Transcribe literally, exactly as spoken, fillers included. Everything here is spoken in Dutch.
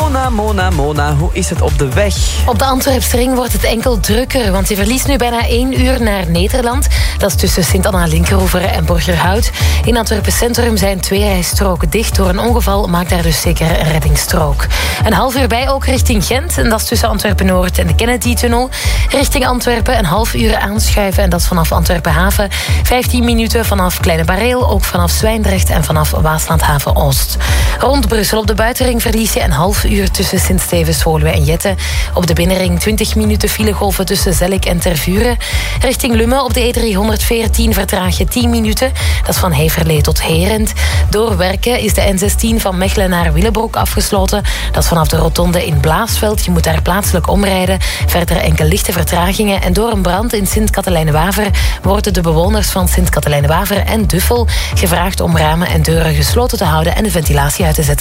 Mona, Mona, Mona, hoe is het op de weg? Op de Antwerpsring wordt het enkel drukker, want je verliest nu bijna één uur naar Nederland. Dat is tussen Sint-Anna-Linkeroever en Borgerhout. In Antwerpen Centrum zijn twee rijstroken dicht. Door een ongeval maakt daar dus zeker een reddingsstrook. Een half uur bij ook richting Gent. En dat is tussen Antwerpen-Noord en de Kennedy-tunnel. Richting Antwerpen een half uur aanschuiven. En dat is vanaf Antwerpen-Haven. vijftien minuten vanaf Kleine Bareel. Ook vanaf Zwijndrecht en vanaf Waaslandhaven-Oost. Rond Brussel op de buitenring verlies je een half uur tussen Sint-Stevens, Woluwe en Jette. Op de binnenring twintig minuten filegolven tussen Zellik en Tervuren. Richting Lummen op de E driehonderdveertien vertraag je tien minuten. Dat is van Heverlee tot Herent. Door werken is de N zestien van Mechelen naar Willebroek afgesloten. Dat is vanaf de rotonde in Blaasveld. Je moet daar plaatselijk omrijden. Verder enkel lichte vertragingen. En door een brand in Sint-Katelijne-Waver worden de bewoners van Sint-Katelijne-Waver en Duffel gevraagd om ramen en deuren gesloten te houden en de ventilatie uit te zetten.